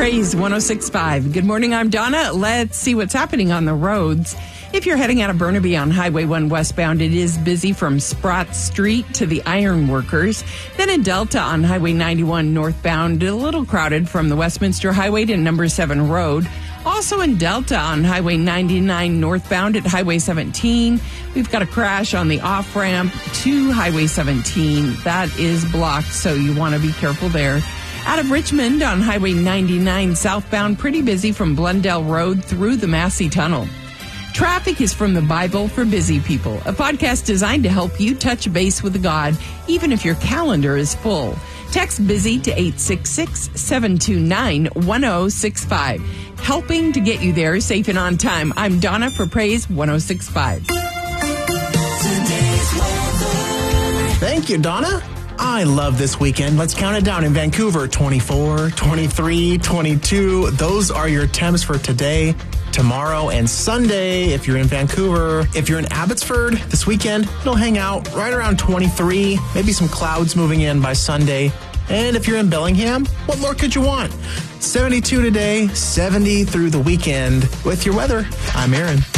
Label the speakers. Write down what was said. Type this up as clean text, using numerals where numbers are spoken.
Speaker 1: Praise 106.5. Good morning, I'm Donna. Let's see what's happening on the roads. If you're heading out of Burnaby on Highway 1 westbound, it is busy from Sprott Street to the Ironworkers. Then in Delta on Highway 91 northbound, a little crowded from the Westminster Highway to number 7 Road. Also in Delta on Highway 99 northbound at Highway 17, we've got a crash on the off-ramp to Highway 17. That is blocked, so you want to be careful there. Out of Richmond on Highway 99 southbound, pretty busy from Blundell Road through the Massey Tunnel. Traffic is from the Bible for Busy People, a podcast designed to help you touch base with God, even if your calendar is full. Text BUSY to 866-729-1065. Helping to get you there safe and on time. I'm Donna for Praise 106.5.
Speaker 2: Thank you, Donna. I love this weekend. Let's count it down. In Vancouver, 24, 23, 22. Those are your temps for today, tomorrow, and Sunday. If you're in Vancouver, if you're in Abbotsford this weekend, it'll hang out right around 23, maybe some clouds moving in by Sunday. And if you're in Bellingham, what more could you want? 72 today, 70 through the weekend. With your weather, I'm Aaron.